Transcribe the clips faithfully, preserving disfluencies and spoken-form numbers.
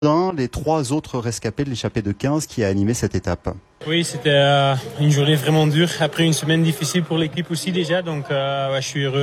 les trois autres rescapés de l'échappée de quinze qui a animé cette étape. Oui, c'était euh, une journée vraiment dure, après une semaine difficile pour l'équipe aussi déjà, donc euh, ouais, je suis heureux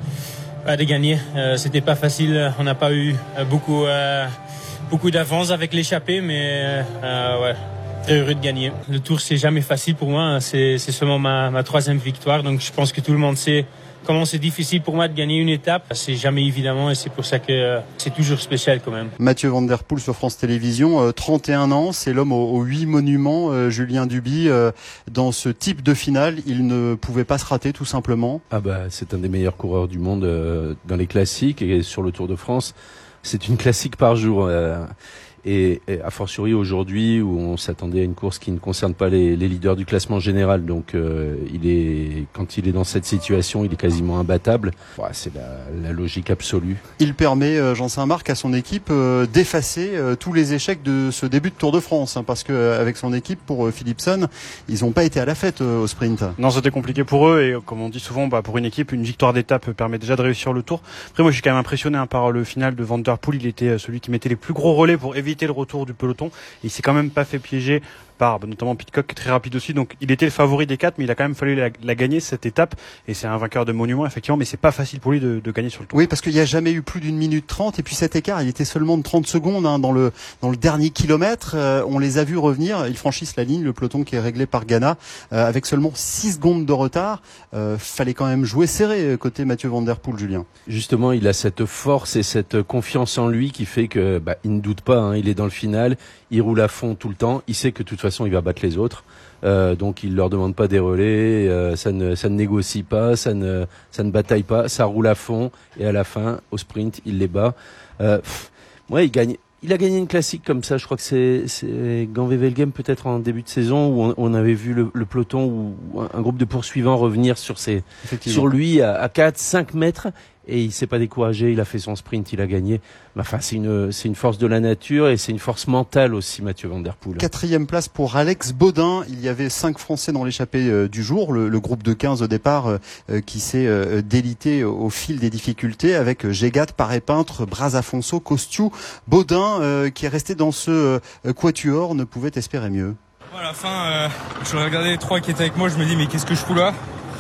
euh, de gagner. Euh, c'était pas facile, on n'a pas eu beaucoup, euh, beaucoup d'avance avec l'échappée, mais euh, ouais, très heureux de gagner. Le tour, c'est jamais facile pour moi, c'est, c'est seulement ma, ma troisième victoire, donc je pense que tout le monde sait comment c'est difficile pour moi de gagner une étape. C'est jamais évidemment et c'est pour ça que euh, c'est toujours spécial quand même. Mathieu Van Der Poel sur France Télévisions, euh, trente et un ans, c'est l'homme aux, aux huit monuments. Euh, Julien Duby, euh, dans ce type de finale, il ne pouvait pas se rater tout simplement. Ah bah c'est un des meilleurs coureurs du monde euh, dans les classiques et sur le Tour de France. C'est une classique par jour. Euh, Et, et a fortiori aujourd'hui où on s'attendait à une course qui ne concerne pas les, les leaders du classement général, donc euh, il est quand il est dans cette situation, il est quasiment imbattable. Ouais, c'est la, la logique absolue. Il permet euh, Jean Saint-Marc à son équipe euh, d'effacer euh, tous les échecs de ce début de Tour de France, hein, parce que euh, avec son équipe pour euh, Philipsen, ils n'ont pas été à la fête euh, au sprint. Non, c'était compliqué pour eux et comme on dit souvent, bah, pour une équipe, une victoire d'étape permet déjà de réussir le Tour. Après, moi, je suis quand même impressionné hein, par le final de Van Der Poel. Il était celui qui mettait les plus gros relais pour éviter le retour du peloton et il s'est quand même pas fait piéger par notamment Pidcock qui est très rapide aussi, donc il était le favori des quatre mais il a quand même fallu la, la gagner cette étape et c'est un vainqueur de monument effectivement, mais c'est pas facile pour lui de, de gagner sur le Tour. Oui, parce qu'il n'y a jamais eu plus d'une minute trente et puis cet écart il était seulement de trente secondes hein, dans le dans le dernier kilomètre. Euh, on les a vus revenir, ils franchissent la ligne, le peloton qui est réglé par Ghana euh, avec seulement six secondes de retard. Euh, fallait quand même jouer serré côté Mathieu Van Der Poel, Julien. Justement, il a cette force et cette confiance en lui qui fait que bah, il ne doute pas, hein, il est dans le final, il roule à fond tout le temps, il sait que de toute façon il va battre les autres, euh, donc il leur demande pas des relais, euh, ça ne ça ne négocie pas, ça ne ça ne bataille pas, ça roule à fond et à la fin au sprint il les bat. Euh, pff, ouais, il gagne. Il a gagné une classique comme ça, je crois que c'est, c'est Gand-Wevelgem peut-être en début de saison où on, on avait vu le, le peloton ou un groupe de poursuivants revenir sur ses, sur lui à, à quatre, cinq mètres et il s'est pas découragé, il a fait son sprint, il a gagné. Enfin, c'est une, c'est une force de la nature et c'est une force mentale aussi, Mathieu Van Der Poel. Quatrième place pour Alex Baudin. Il y avait cinq Français dans l'échappée euh, du jour. Le, le groupe de quinze au départ euh, qui s'est euh, délité au, au fil des difficultés avec euh, Gégat, Paré-Peintre, Braz-Afonso, Costiou. Baudin euh, qui est resté dans ce euh, quatuor ne pouvait espérer mieux. À la fin, euh, je regardais les trois qui étaient avec moi, je me dis mais qu'est-ce que je fous là ?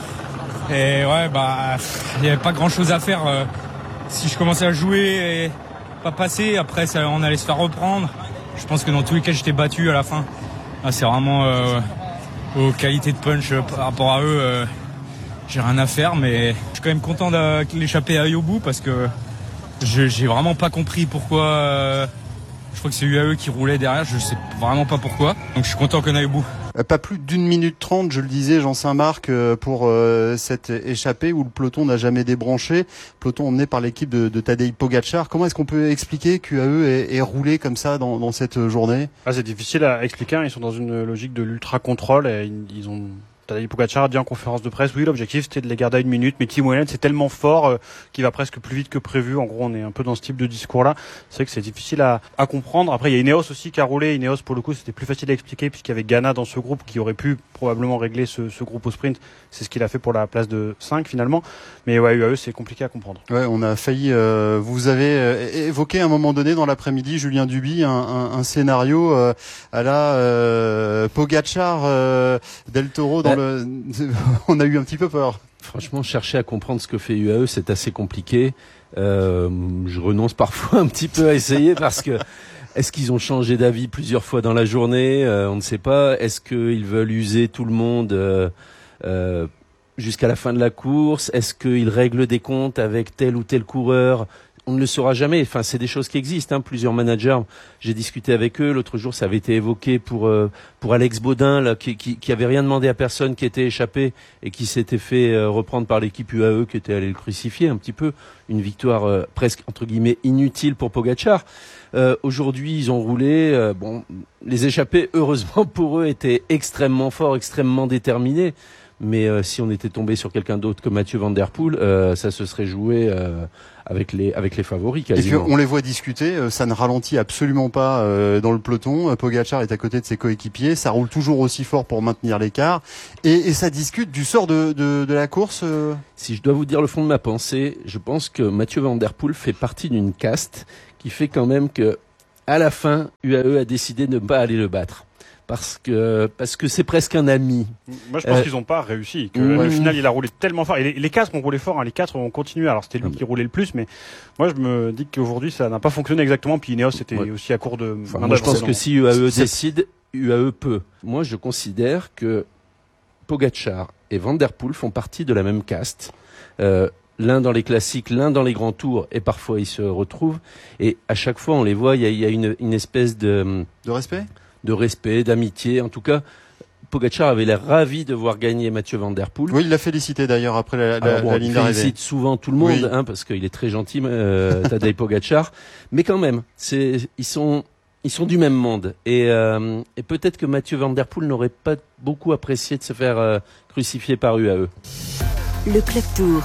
Et ouais, bah, il n'y avait pas grand-chose à faire. Euh, si je commençais à jouer et pas passer, après ça, on allait se faire reprendre. Je pense que dans tous les cas, j'étais battu à la fin. Là, c'est vraiment euh, aux qualités de punch euh, par rapport à eux. Euh, j'ai rien à faire, mais je suis quand même content de l'échapper à eux au bout parce que je, j'ai vraiment pas compris pourquoi. Euh, je crois que c'est U A E qui roulait derrière, je sais vraiment pas pourquoi. Donc je suis content qu'on aille au bout. Pas plus d'une minute trente, je le disais, Jean Saint-Marc, pour euh, cette échappée où le peloton n'a jamais débranché. Peloton emmené par l'équipe de, de Tadej Pogačar. Comment est-ce qu'on peut expliquer qu'U A E est, est roulé comme ça dans, dans cette journée ? Ah, c'est difficile à expliquer, hein. Ils sont dans une logique de l'ultra-contrôle et ils, ils ont... Tadej Pogačar a dit en conférence de presse, oui, l'objectif c'était de les garder à une minute, mais Tim Wellens c'est tellement fort euh, qu'il va presque plus vite que prévu. En gros, on est un peu dans ce type de discours-là. C'est vrai que c'est difficile à, à comprendre. Après, il y a Ineos aussi qui a roulé. Ineos, pour le coup, c'était plus facile à expliquer puisqu'il y avait Ghana dans ce groupe qui aurait pu probablement régler ce, ce groupe au sprint. C'est ce qu'il a fait pour la place de cinq finalement. Mais ouais, U A E, c'est compliqué à comprendre. Ouais, on a failli. Euh, vous avez euh, évoqué à un moment donné dans l'après-midi, Julien Duby, un, un, un scénario euh, à la euh, Pogačar, euh, Del Toro dans le. On a eu un petit peu peur. Franchement, chercher à comprendre ce que fait U A E, c'est assez compliqué. Euh, je renonce parfois un petit peu à essayer parce que est-ce qu'ils ont changé d'avis plusieurs fois dans la journée ? euh, On ne sait pas. Est-ce qu'ils veulent user tout le monde euh, euh, jusqu'à la fin de la course ? Est-ce qu'ils règlent des comptes avec tel ou tel coureur ? On ne le saura jamais. Enfin, c'est des choses qui existent. Hein. Plusieurs managers, j'ai discuté avec eux. L'autre jour, ça avait été évoqué pour euh, pour Alex Baudin, là, qui, qui qui avait rien demandé à personne, qui était échappé et qui s'était fait euh, reprendre par l'équipe U A E, qui était allé le crucifier un petit peu. Une victoire euh, presque entre guillemets inutile pour Pogačar. Euh, aujourd'hui, ils ont roulé. Euh, bon, les échappés, heureusement pour eux, étaient extrêmement forts, extrêmement déterminés. Mais euh, si on était tombé sur quelqu'un d'autre que Mathieu Van Der Poel, euh, ça se serait joué euh, avec les avec les favoris quasiment. Et puis on les voit discuter, euh, ça ne ralentit absolument pas euh, dans le peloton. Pogačar est à côté de ses coéquipiers, ça roule toujours aussi fort pour maintenir l'écart et, et ça discute du sort de de, de la course. Euh... Si je dois vous dire le fond de ma pensée, je pense que Mathieu Van Der Poel fait partie d'une caste qui fait quand même que à la fin, U A E a décidé de ne pas aller le battre. Parce que parce que c'est presque un ami. Moi, je pense euh, qu'ils n'ont pas réussi. Que, mmh. Au final, il a roulé tellement fort. Et les, les quatre ont roulé fort. Hein. Les quatre ont continué. Alors, c'était lui mmh. qui roulait le plus. Mais moi, je me dis qu'aujourd'hui, ça n'a pas fonctionné exactement. Puis Ineos était ouais. aussi à court de... Enfin, moi, je pense que si U A E décide, U A E peut. Moi, je considère que Pogačar et Van der Poel font partie de la même caste. Euh, l'un dans les classiques, l'un dans les grands tours, et parfois ils se retrouvent. Et à chaque fois, on les voit, il y a, il y a une, une espèce de... De respect de respect, d'amitié. En tout cas, Pogačar avait l'air ravi de voir gagner Mathieu Van der Poel. Oui, il l'a félicité d'ailleurs après la, la, bon, la ligne d'arrivée. Il félicite souvent tout le monde, oui. hein, parce qu'il est très gentil, euh, Tadej Pogačar. Mais quand même, c'est, ils sont, ils sont du même monde. Et, euh, et peut-être que Mathieu Van der Poel n'aurait pas beaucoup apprécié de se faire euh, crucifier par U A E. Le Club Tour.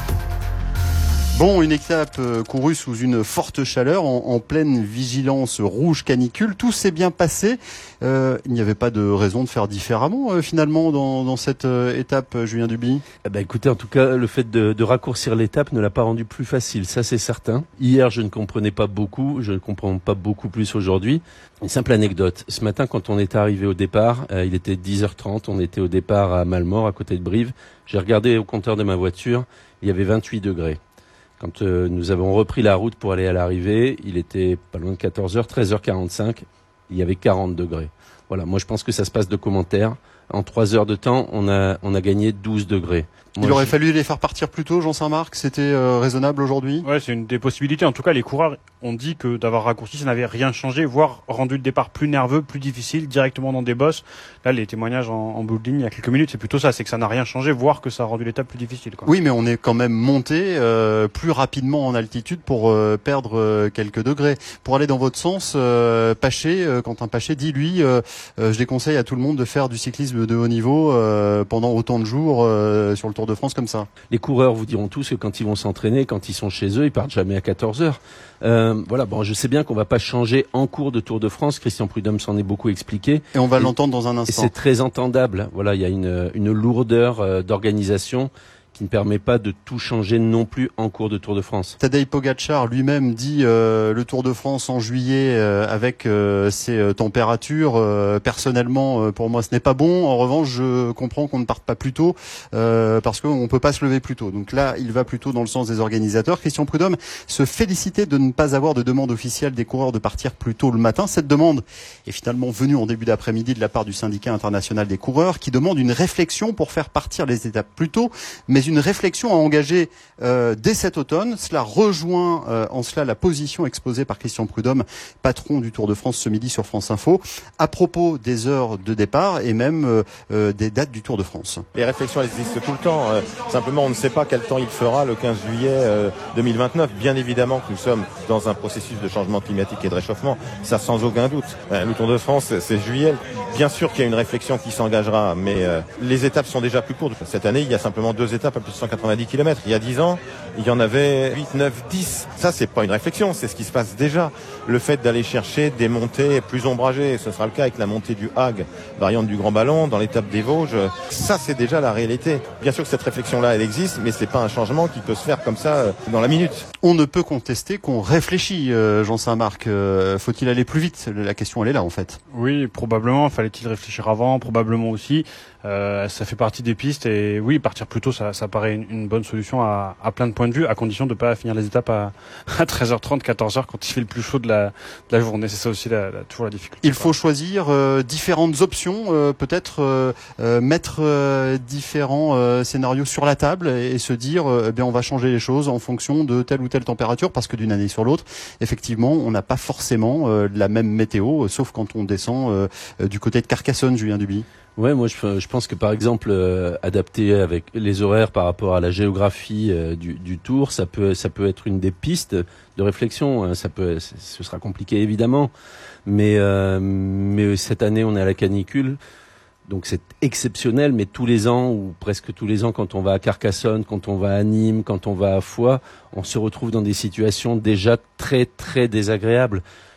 Bon, une étape euh, courue sous une forte chaleur, en, en pleine vigilance rouge canicule. Tout s'est bien passé. Euh, il n'y avait pas de raison de faire différemment, euh, finalement, dans, dans cette euh, étape, Julien Duby. Eh ben, écoutez, en tout cas, le fait de, de raccourcir l'étape ne l'a pas rendu plus facile. Ça, c'est certain. Hier, je ne comprenais pas beaucoup. Je ne comprends pas beaucoup plus aujourd'hui. Une simple anecdote. Ce matin, quand on est arrivé au départ, euh, il était dix heures trente. On était au départ à Malmort, à côté de Brive. J'ai regardé au compteur de ma voiture. Il y avait vingt-huit degrés. Quand euh, nous avons repris la route pour aller à l'arrivée, il était pas loin de quatorze heures, treize heures quarante-cinq, il y avait quarante degrés. Voilà, moi je pense que ça se passe de commentaires. En trois heures de temps, on a, on a gagné douze degrés. Moi, il aurait je... fallu les faire partir plus tôt, Jean Saint-Marc, c'était euh, raisonnable aujourd'hui? Ouais, c'est une des possibilités. En tout cas, les coureurs ont dit que d'avoir raccourci, ça n'avait rien changé, voire rendu le départ plus nerveux, plus difficile, directement dans des bosses. Là, les témoignages en, en bout de ligne il y a quelques minutes, c'est plutôt ça, c'est que ça n'a rien changé, voire que ça a rendu l'étape plus difficile, quoi. Oui, mais on est quand même monté euh, plus rapidement en altitude pour euh, perdre euh, quelques degrés. Pour aller dans votre sens, euh, Paché, euh, Quentin Paché dit, lui, euh, euh, je déconseille à tout le monde de faire du cyclisme de haut niveau euh, pendant autant de jours euh, sur le Tour de France comme ça. Les coureurs vous diront tous que quand ils vont s'entraîner, quand ils sont chez eux, ils partent jamais à quatorze heures. Euh, voilà, bon, je sais bien qu'on va pas changer en cours de Tour de France. Christian Prudhomme s'en est beaucoup expliqué. Et on va et, l'entendre dans un instant. Et c'est très entendable. Voilà, il y a une, une lourdeur euh, d'organisation qui ne permet pas de tout changer non plus en cours de Tour de France. Tadej Pogačar lui-même dit euh, le Tour de France en juillet euh, avec euh, ces euh, températures, euh, personnellement euh, pour moi ce n'est pas bon. En revanche, je comprends qu'on ne parte pas plus tôt euh, parce qu'on peut pas se lever plus tôt. Donc là, il va plutôt dans le sens des organisateurs. Christian Prudhomme se félicitait de ne pas avoir de demande officielle des coureurs de partir plus tôt le matin. Cette demande est finalement venue en début d'après-midi de la part du syndicat international des coureurs qui demande une réflexion pour faire partir les étapes plus tôt, mais une réflexion à engager euh, dès cet automne. Cela rejoint euh, en cela la position exposée par Christian Prudhomme, patron du Tour de France ce midi sur France Info, à propos des heures de départ et même euh, euh, des dates du Tour de France. Les réflexions elles existent tout le temps. Euh, simplement, on ne sait pas quel temps il fera le quinze juillet euh, deux mille vingt-neuf. Bien évidemment que nous sommes dans un processus de changement climatique et de réchauffement. Ça, sans aucun doute. Euh, le Tour de France, c'est juillet. Bien sûr qu'il y a une réflexion qui s'engagera, mais euh, les étapes sont déjà plus courtes. Cette année, il y a simplement deux étapes à plus de cent quatre-vingt-dix kilomètres. Il y a dix ans, il y en avait huit, neuf, dix. Ça, c'est pas une réflexion, c'est ce qui se passe déjà. Le fait d'aller chercher des montées plus ombragées, ce sera le cas avec la montée du Hague, variante du Grand Ballon, dans l'étape des Vosges. Ça, c'est déjà la réalité. Bien sûr que cette réflexion-là, elle existe, mais c'est pas un changement qui peut se faire comme ça dans la minute. On ne peut contester qu'on réfléchit, euh, Jean Saint-Marc. Euh, faut-il aller plus vite? La question, elle est là, en fait. Oui, probablement. Fallait-il réfléchir avant? Probablement aussi. Euh, ça fait partie des pistes et oui, partir plus tôt, ça, ça paraît une, une bonne solution à, à plein de points de vue, à condition de ne pas finir les étapes à, à treize heures trente, quatorze heures quand il fait le plus chaud de la, de la journée. C'est ça aussi la, la, toujours la difficulté. Il faut choisir euh, différentes options, euh, peut-être euh, euh, mettre euh, différents euh, scénarios sur la table et, et se dire, euh, eh bien, on va changer les choses en fonction de telle ou telle température, parce que d'une année sur l'autre, effectivement, on n'a pas forcément euh, la même météo, sauf quand on descend euh, du côté de Carcassonne, Julien Duby. Ouais, moi je, je pense que par exemple euh, adapter avec les horaires par rapport à la géographie euh, du, du Tour, ça peut ça peut être une des pistes de réflexion. Ça peut, ce sera compliqué évidemment, mais euh, mais cette année on est à la canicule, donc c'est exceptionnel. Mais tous les ans ou presque tous les ans, quand on va à Carcassonne, quand on va à Nîmes, quand on va à Foix, on se retrouve dans des situations déjà très très désagréables.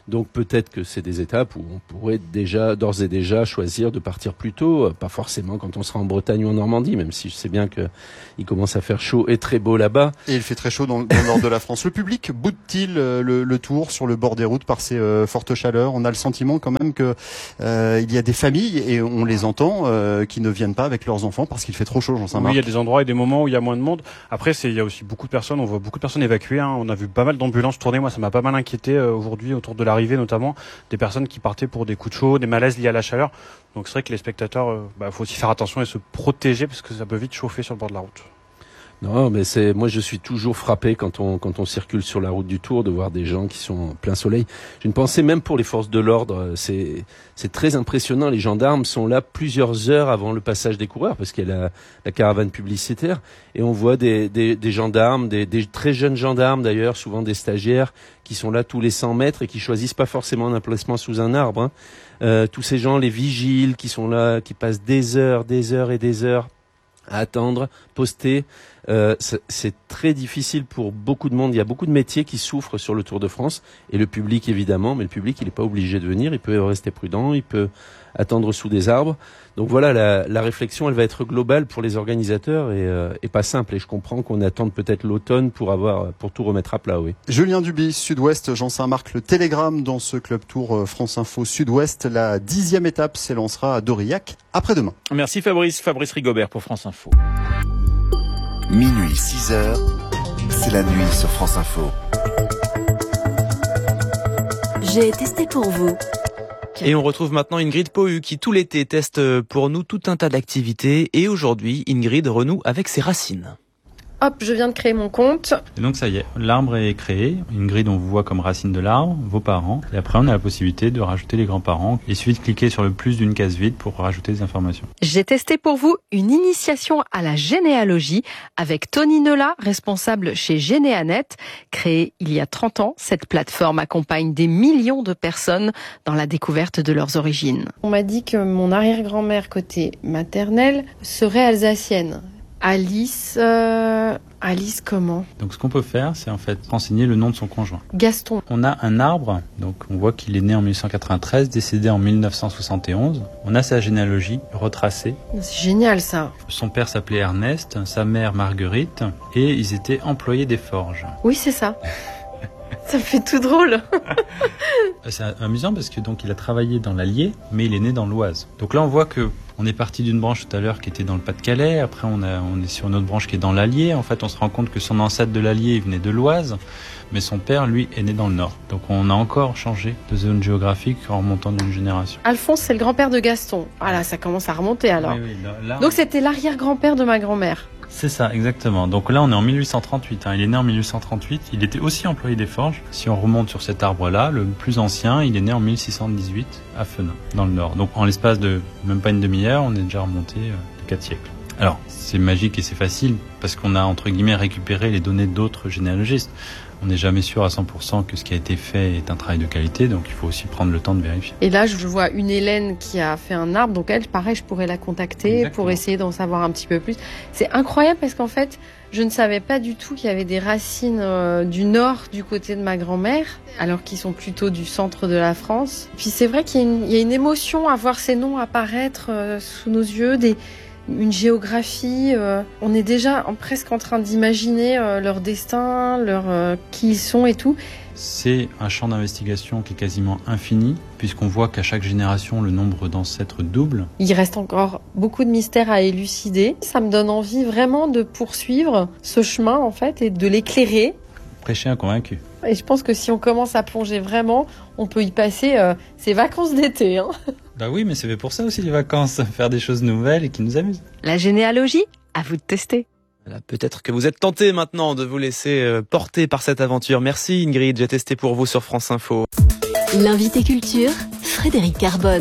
Donc peut-être que c'est des étapes où on pourrait déjà, d'ores et déjà, choisir de partir plus tôt, pas forcément quand on sera en Bretagne ou en Normandie, même si je sais bien que il commence à faire chaud et très beau là-bas. Et il fait très chaud dans, dans le nord de la France. Le public boude-t-il euh, le, le tour sur le bord des routes par ces euh, fortes chaleurs? On a le sentiment quand même que euh, il y a des familles, et on les entend, euh, qui ne viennent pas avec leurs enfants parce qu'il fait trop chaud, Jean-Saint-Marc. Oui, il y a des endroits et des moments où il y a moins de monde. Après, c'est, il y a aussi beaucoup de personnes, on voit beaucoup de personnes évacuées, hein. On a vu pas mal d'ambulances tourner. Moi, ça m'a pas mal inquiété euh, aujourd'hui autour de l'arrivée, notamment des personnes qui partaient pour des coups de chaud, des malaises liés à la chaleur. Donc c'est vrai que les spectateurs, euh, bah, faut aussi faire attention et se protéger parce que ça peut vite chauffer sur le bord de la route. Non, mais c'est, moi je suis toujours frappé quand on, quand on circule sur la route du Tour de voir des gens qui sont en plein soleil. J'ai une pensée même pour les forces de l'ordre. C'est, c'est très impressionnant. Les gendarmes sont là plusieurs heures avant le passage des coureurs parce qu'il y a la, la caravane publicitaire et on voit des, des, des gendarmes, des, des très jeunes gendarmes d'ailleurs, souvent des stagiaires qui sont là tous les cent mètres et qui choisissent pas forcément un emplacement sous un arbre, hein. Euh, tous ces gens, les vigiles qui sont là, qui passent des heures, des heures et des heures à attendre, poster. Euh, c'est très difficile pour beaucoup de monde. Il y a beaucoup de métiers qui souffrent sur le Tour de France et le public évidemment, mais le public il n'est pas obligé de venir, il peut rester prudent, il peut attendre sous des arbres. Donc voilà, la, la réflexion elle va être globale pour les organisateurs et, euh, et pas simple. Et je comprends qu'on attende peut-être l'automne pour avoir pour tout remettre à plat. Oui. Julien Duby, Sud-Ouest, Jean-Saint-Marc, le Télégramme dans ce Club Tour France Info Sud-Ouest. La dixième étape s'élancera à Doriac après-demain. Merci Fabrice, Fabrice Rigobert pour France Info. Minuit, six heures, c'est la nuit sur France Info. J'ai testé pour vous. Et on retrouve maintenant Ingrid Pohu qui tout l'été teste pour nous tout un tas d'activités. Et aujourd'hui, Ingrid renoue avec ses racines. Hop, je viens de créer mon compte. Et donc ça y est, l'arbre est créé. Ingrid, on vous voit comme racine de l'arbre, vos parents. Et après, on a la possibilité de rajouter les grands-parents. Il suffit de cliquer sur le plus d'une case vide pour rajouter des informations. J'ai testé pour vous une initiation à la généalogie avec Tony Nella, responsable chez Généanet. Créée il y a trente ans, cette plateforme accompagne des millions de personnes dans la découverte de leurs origines. On m'a dit que mon arrière-grand-mère côté maternel serait alsacienne. Alice, euh, Alice comment? Donc ce qu'on peut faire, c'est en fait renseigner le nom de son conjoint. Gaston. On a un arbre, donc on voit qu'il est né en mille huit cent quatre-vingt-treize, décédé en mille neuf cent soixante et onze. On a sa généalogie retracée. C'est génial ça. Son père s'appelait Ernest, sa mère Marguerite, et ils étaient employés des forges. Oui, c'est ça. Ça me fait tout drôle. C'est amusant parce que donc il a travaillé dans l'Allier, mais il est né dans l'Oise. Donc là on voit que on est parti d'une branche tout à l'heure qui était dans le Pas-de-Calais, après on, a, on est sur une autre branche qui est dans l'Allier. En fait on se rend compte que son ancêtre de l'Allier venait de l'Oise, mais son père lui est né dans le Nord. Donc on a encore changé de zone géographique en remontant d'une génération. Alphonse c'est le grand-père de Gaston. Voilà, ça commence à remonter alors. Oui, oui, là, là, donc c'était l'arrière-grand-père de ma grand-mère. C'est ça, exactement. Donc là, on est en mille huit cent trente-huit. Hein. Il est né en mille huit cent trente-huit. Il était aussi employé des forges. Si on remonte sur cet arbre-là, le plus ancien, il est né en mille six cent dix-huit à Fenin, dans le Nord. Donc en l'espace de même pas une demi-heure, on est déjà remonté euh, de quatre siècles. Alors, c'est magique et c'est facile parce qu'on a, entre guillemets, récupéré les données d'autres généalogistes. On n'est jamais sûr à cent pour cent que ce qui a été fait est un travail de qualité, donc il faut aussi prendre le temps de vérifier. Et là, je vois une Hélène qui a fait un arbre, donc elle, pareil, je pourrais la contacter. Exactement. Pour essayer d'en savoir un petit peu plus. C'est incroyable parce qu'en fait, je ne savais pas du tout qu'il y avait des racines euh, du nord du côté de ma grand-mère, alors qu'ils sont plutôt du centre de la France. Puis c'est vrai qu'il y a une, il y a une émotion à voir ces noms apparaître euh, sous nos yeux, des... une géographie, euh, on est déjà en, presque en train d'imaginer euh, leur destin, leur, euh, qui ils sont et tout. C'est un champ d'investigation qui est quasiment infini, puisqu'on voit qu'à chaque génération, le nombre d'ancêtres double. Il reste encore beaucoup de mystères à élucider. Ça me donne envie vraiment de poursuivre ce chemin, en fait, et de l'éclairer. Prêcher un convaincu. Et je pense que si on commence à plonger vraiment, on peut y passer euh, ses vacances d'été. Hein. Bah oui, mais c'est fait pour ça aussi les vacances, faire des choses nouvelles et qui nous amusent. La généalogie, à vous de tester. Voilà, peut-être que vous êtes tenté maintenant de vous laisser euh, porter par cette aventure. Merci Ingrid, j'ai testé pour vous sur France Info. L'invité culture, Frédéric Carbone.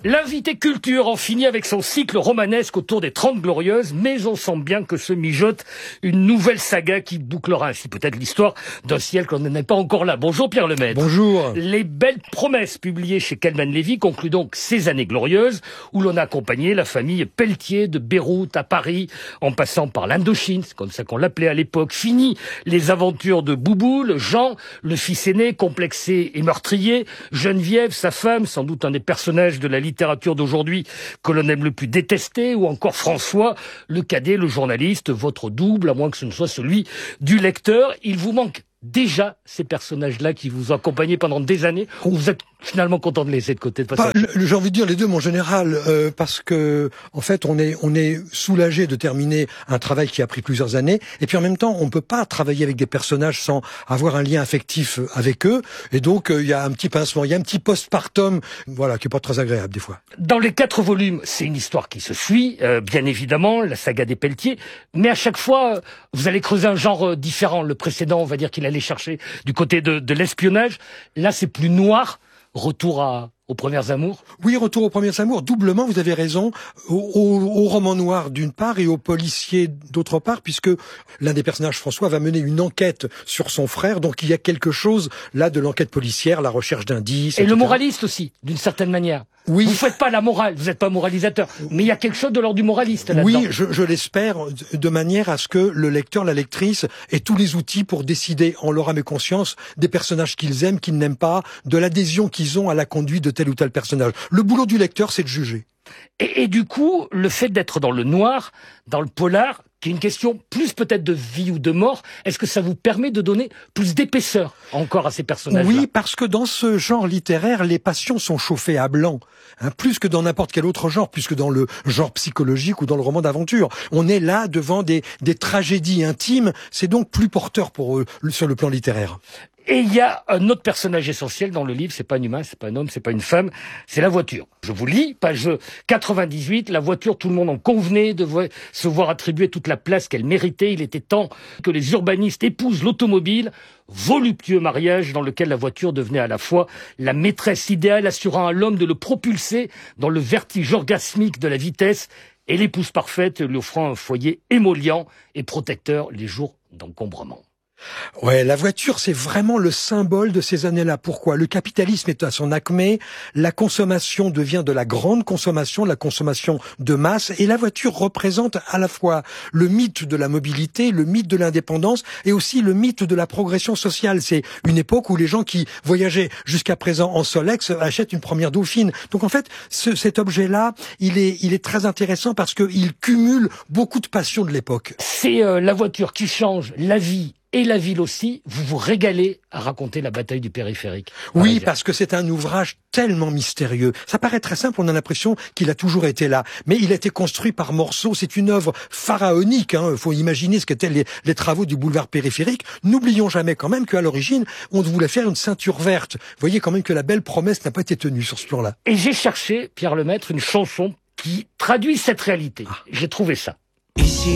L'invité culture en finit avec son cycle romanesque autour des Trente Glorieuses, mais on sent bien que se mijote une nouvelle saga qui bouclera ainsi peut-être l'histoire d'un ciel qu'on n'en est pas encore là. Bonjour Pierre Lemaitre. Bonjour. Les Belles Promesses, publiées chez Calman Levy, concluent donc ces années glorieuses, où l'on a accompagné la famille Pelletier de Beyrouth à Paris, en passant par l'Indochine, c'est comme ça qu'on l'appelait à l'époque. Fini les aventures de Bouboule, Jean, le fils aîné, complexé et meurtrier, Geneviève, sa femme, sans doute un des personnages de la littérature d'aujourd'hui que l'on aime le plus détester, ou encore François, le cadet, le journaliste, votre double, à moins que ce ne soit celui du lecteur. Il vous manque déjà ces personnages-là qui vous ont accompagné pendant des années, ou vous êtes finalement content de les laisser de côté de passer. J'ai envie de dire les deux, mon général, euh, parce que en fait, on est on est soulagé de terminer un travail qui a pris plusieurs années, et puis en même temps, on peut pas travailler avec des personnages sans avoir un lien affectif avec eux, et donc il euh, y a un petit pincement, il y a un petit postpartum, voilà, qui est pas très agréable des fois. Dans les quatre volumes, c'est une histoire qui se suit, euh, bien évidemment, la saga des Pelletier, mais à chaque fois, vous allez creuser un genre euh, différent. Le précédent, on va dire qu'il allait chercher du côté de, de l'espionnage. Là, c'est plus noir. Retour à, aux premières amours. Oui, retour aux premières amours. Doublement, vous avez raison. Au, au, au roman noir d'une part et au policier d'autre part, puisque l'un des personnages, François, va mener une enquête sur son frère. Donc il y a quelque chose là de l'enquête policière, la recherche d'indices. Et et cetera. Le moraliste aussi, d'une certaine manière. Oui. Vous faites pas la morale, vous n'êtes pas moralisateur, mais il y a quelque chose de l'ordre du moraliste là-dedans. Oui, je, je l'espère, de manière à ce que le lecteur, la lectrice, ait tous les outils pour décider en leur âme et conscience des personnages qu'ils aiment, qu'ils n'aiment pas, de l'adhésion qu'ils ont à la conduite de tel ou tel personnage. Le boulot du lecteur, c'est de juger. Et, et du coup, le fait d'être dans le noir, dans le polar, qui est une question plus peut-être de vie ou de mort, est-ce que ça vous permet de donner plus d'épaisseur encore à ces personnages-là? Oui, parce que dans ce genre littéraire, les passions sont chauffées à blanc, hein, plus que dans n'importe quel autre genre, plus que dans le genre psychologique ou dans le roman d'aventure. On est là devant des, des tragédies intimes, c'est donc plus porteur pour eux sur le plan littéraire. Et il y a un autre personnage essentiel dans le livre, c'est pas un humain, c'est pas un homme, c'est pas une femme, c'est la voiture. Je vous lis, page quatre-vingt-dix-huit, la voiture, tout le monde en convenait, devait se voir attribuer toute la place qu'elle méritait. Il était temps que les urbanistes épousent l'automobile, voluptueux mariage dans lequel la voiture devenait à la fois la maîtresse idéale assurant à l'homme de le propulser dans le vertige orgasmique de la vitesse et l'épouse parfaite lui offrant un foyer émollient et protecteur les jours d'encombrement. Ouais, la voiture, c'est vraiment le symbole de ces années-là. Pourquoi? Le capitalisme est à son acmé, la consommation devient de la grande consommation, de la consommation de masse, et la voiture représente à la fois le mythe de la mobilité, le mythe de l'indépendance, et aussi le mythe de la progression sociale. C'est une époque où les gens qui voyageaient jusqu'à présent en Solex achètent une première Dauphine. Donc en fait, ce, cet objet-là, il est, il est très intéressant parce qu'il cumule beaucoup de passions de l'époque. C'est euh, la voiture qui change la vie et la ville aussi. Vous vous régalez à raconter la bataille du périphérique. Oui, parce que c'est un ouvrage tellement mystérieux. Ça paraît très simple, on a l'impression qu'il a toujours été là. Mais il a été construit par morceaux, c'est une œuvre pharaonique. Il hein. faut imaginer ce qu'étaient les, les travaux du boulevard périphérique. N'oublions jamais quand même qu'à l'origine, on voulait faire une ceinture verte. Vous voyez quand même que la belle promesse n'a pas été tenue sur ce plan-là. Et j'ai cherché, Pierre Lemaitre, une chanson qui traduit cette réalité. Ah. J'ai trouvé ça. Ici.